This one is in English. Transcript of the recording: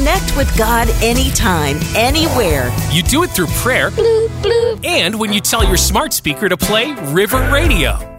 Connect with God anytime, anywhere. You do it through prayer and when you tell your smart speaker to play River Radio.